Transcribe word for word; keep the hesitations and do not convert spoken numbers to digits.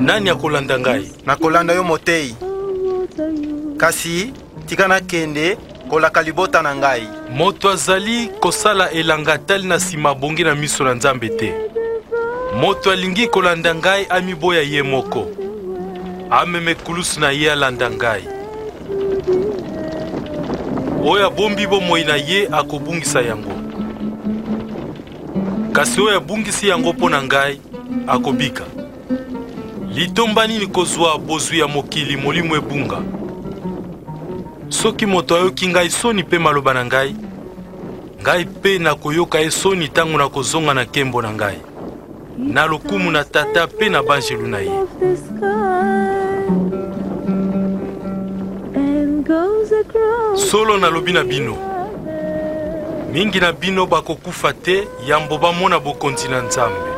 Nani akolanda ngai? Nakolanda yo motei. Kasi tika nakende kolaka libota na ngai. Moto azali kosala elanga tali na sima bongi na miso na Nzambe te. Moto alingi kolanda ngai amiboya ye moko. Ameme kulusu na ye alanda ngai. Oya bombi bomoi na ye akobungisa yango. Kasi oya bungisi yango po na ngai akobika. Litomba nini kozwa bozwi ya mokili molimo ebunga? Soki moto ayoki ngai soni pe maloba na ngai, ngai pe na koyoka ye soni tango na kozonga na kembo na ngai, na lokumu na tata pe na banjelu na ye. Solo na lobi na bino, mingi na bino bakokufa te yambo bamona bokonzi na Nzambe.